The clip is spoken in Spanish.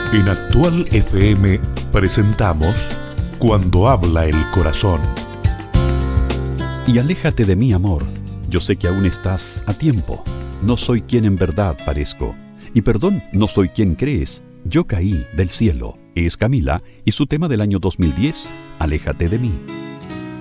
En Actual FM presentamos Cuando habla el corazón. Y aléjate de mí, amor. Yo sé que aún estás a tiempo. No soy quien en verdad parezco. Y perdón, no soy quien crees. Yo caí del cielo. Es Camila y su tema del año 2010, Aléjate de mí.